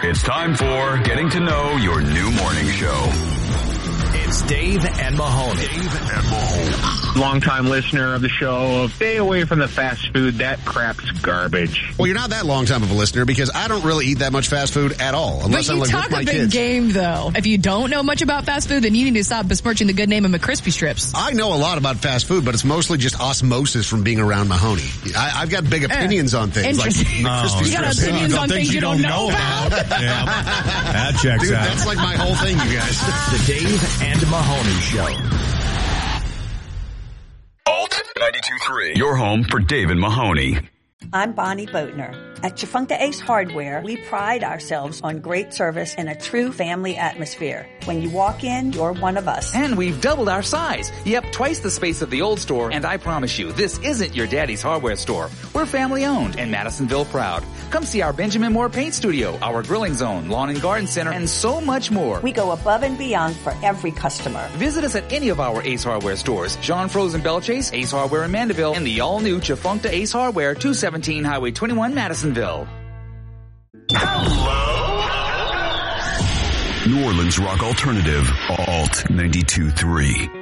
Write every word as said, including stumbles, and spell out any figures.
It's time for Getting to Know Your New Morning Show. It's Dave and Mahoney. Dave and Mahoney. Longtime listener of the show. Stay away from the fast food. That crap's garbage. Well, you're not that long time of a listener because I don't really eat that much fast food at all. Unless but you I'm like talk with my a big kids. game, though. If you don't know much about fast food, then you need to stop besmirching the good name of McCrispy Strips. I know a lot about fast food, but it's mostly just osmosis from being around Mahoney. I, I've got big opinions uh, on things. Like oh, you got opinions on things you don't know about? Yeah, that checks Dude, out. that's like my whole thing, you guys. The Dave and Mahoney Show. Alt ninety-two point three. Your home for Dave and Mahoney. I'm Bonnie Boatner. At Chifunka Ace Hardware, we pride ourselves on great service and a true family atmosphere. When you walk in, you're one of us. And we've doubled our size. Yep, twice the space of the old store, and I promise you, this isn't your daddy's hardware store. We're family owned and Madisonville proud. Come see our Benjamin Moore Paint Studio, our grilling zone, lawn and garden center, and so much more. We go above and beyond for every customer. Visit us at any of our Ace Hardware stores. John Frozen Belchase, Ace Hardware in Mandeville, and the all-new Chifunka Ace Hardware, two seventeen Highway twenty-one, Madisonville. New Orleans rock alternative, Alt ninety-two point three.